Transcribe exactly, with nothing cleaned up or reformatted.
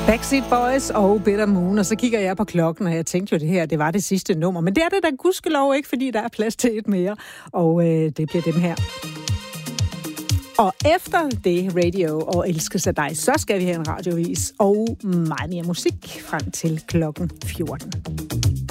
Backstreet Boys og Bitter Moon, og så kigger jeg på klokken, og jeg tænkte jo, det her, det var det sidste nummer. Men det er det da gudskelov ikke, fordi der er plads til et mere, og øh, det bliver dem her. Og efter det radio og elskes af dig, så skal vi have en radiovis og meget mere musik frem til klokken fjorten.